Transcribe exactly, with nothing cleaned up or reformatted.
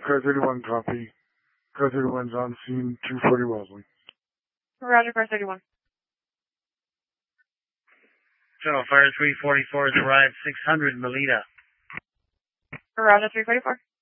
Car thirty-one copy. Car thirty-one's on scene, two forty Wellesley. Roger, Car thirty-one. General Fire three forty-four has arrived, six hundred Melita. Roger, three forty-four.